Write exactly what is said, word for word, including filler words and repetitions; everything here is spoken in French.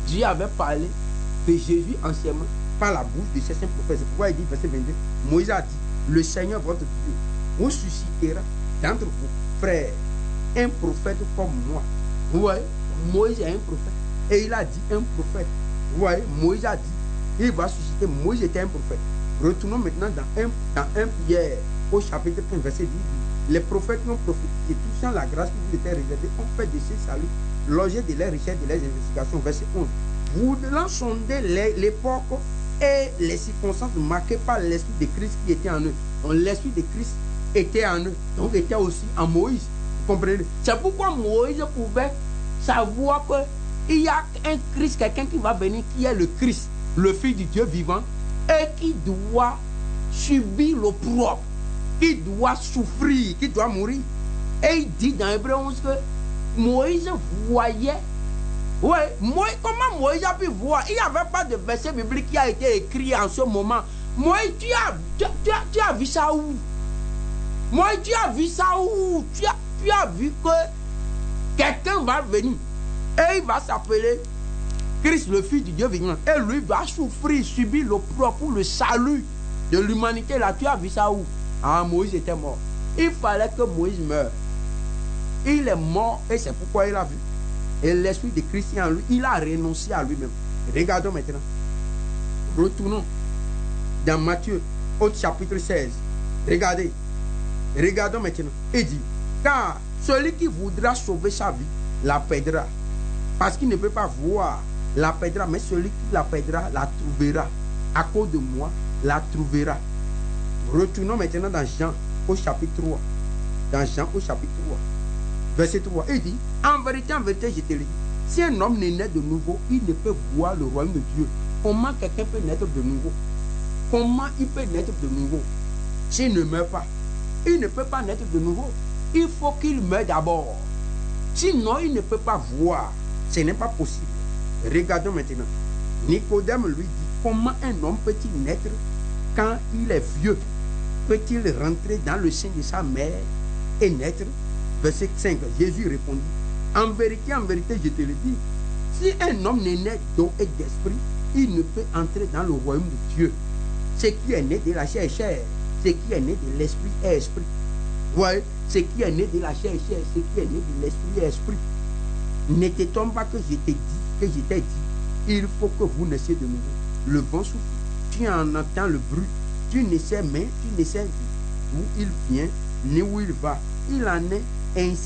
Dieu avait parlé de Jésus anciennement par la bouche de certains prophètes. C'est pourquoi il dit, verset vingt-deux, Moïse a dit, le Seigneur votre Dieu vous suscitera d'entre vos frères un prophète comme moi. Vous voyez, Moïse est un prophète. Et il a dit un prophète. Vous voyez, Moïse a dit, il va susciter, Moïse était un prophète. Retournons maintenant dans un, dans un Pierre, au chapitre un, verset dix. Les prophètes qui ont prophétisé, touchant la grâce qui vous était réservée, ont fait de ces saluts l'objet de leurs richesses, de leurs investigations. Verset onze. Vous devez sonder l'époque et les circonstances marquées par l'esprit de Christ qui était en eux. Donc l'esprit de Christ était en eux, donc était aussi en Moïse. Vous comprenez? C'est pourquoi Moïse pouvait savoir qu'il y a un Christ, quelqu'un qui va venir, qui est le Christ, le Fils du Dieu vivant, et qui doit subir l'opprobre, qui doit souffrir, qui doit mourir. Et il dit dans Hébreu onze que Moïse voyait. Ouais, Moïse, comment Moïse a pu voir? Il n'y avait pas de verset biblique qui a été écrit en ce moment. Moïse, tu as, tu, tu as, tu as vu ça où? Moïse, tu as vu ça où? Tu as, tu as vu que quelqu'un va venir et il va s'appeler Christ, le Fils du Dieu vivant. Et lui va souffrir, subir l'opprobre pour le salut de l'humanité. Là, tu as vu ça où? Ah, Moïse était mort. Il fallait que Moïse meure. Il est mort et c'est pourquoi il a vu. Et l'esprit de Christ en lui, il a renoncé à lui-même. Regardons maintenant. Retournons dans Matthieu, au chapitre seize. Regardez. Regardons maintenant. Il dit, car celui qui voudra sauver sa vie, la perdra. Parce qu'il ne peut pas voir, la perdra. Mais celui qui la perdra, la trouvera. À cause de moi, la trouvera. Retournons maintenant dans Jean, au chapitre trois. Dans Jean, au chapitre trois. Verset trois, il dit, en vérité, en vérité, je te le dis, si un homme n'est né de nouveau, il ne peut voir le royaume de Dieu. Comment quelqu'un peut naître de nouveau? Comment il peut naître de nouveau s'il ne meurt pas? Il ne peut pas naître de nouveau. Il faut qu'il meure d'abord. Sinon, il ne peut pas voir. Ce n'est pas possible. Regardons maintenant. Nicodème lui dit, comment un homme peut-il naître quand il est vieux? Peut-il rentrer dans le sein de sa mère et naître? Verset cinq, Jésus répondit, en vérité, en vérité, je te le dis, si un homme n'est né d'eau et d'esprit, il ne peut entrer dans le royaume de Dieu. Ce qui est né de la chair est chair, ce qui est né de l'esprit est esprit. Vous voyez, ce qui est né de la chair est chair, ce qui est né de l'esprit est esprit. Ne t'étonne pas que je t'ai dit, que je t'ai dit, il faut que vous naissiez de nouveau. Le vent souffle, tu en entends le bruit, tu ne sais mais, tu ne sais d'où il vient, ni où il va. Il en est ainsi